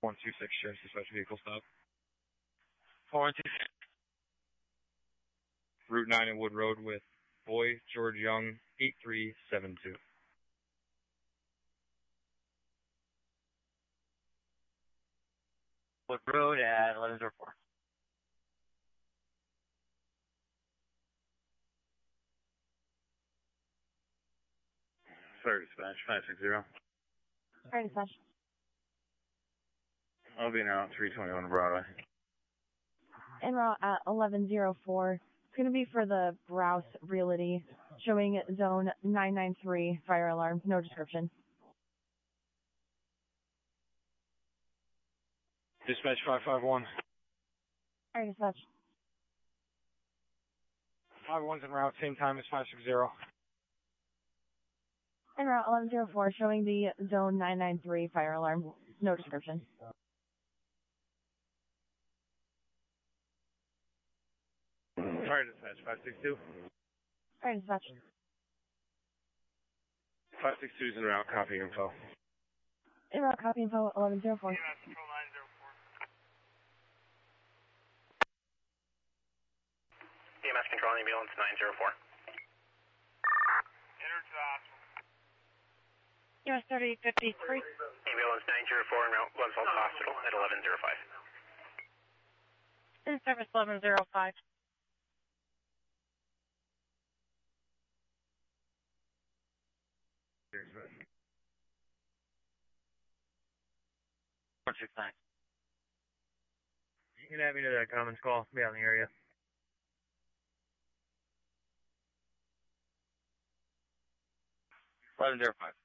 126, Sheriff's Dispatch Vehicle stop. 4126. Route 9 and Wood Road with Boy George Young, 8372. Wood Road at 1104. Fire Dispatch 560. Fire Dispatch. I'll be now at 321 Broadway. En route at 1104. It's going to be for the Browse Realty, showing zone 993, fire alarm, no description. Dispatch 551. Fire Dispatch. 51's en route, same time as 560. En route 1104, showing the zone 993, fire alarm, no description. Fire Dispatch 562. Fire Dispatch. 562 is en route, copy info. En route, copy info 1104. EMS control ambulance 904. Enter to the hospital. US 3053. Ambulance 904 en route, Glenfeld Hospital at 1105. In service 1105. Cheers, 169. You can have me to that Commons call. Be out in the area. 1105.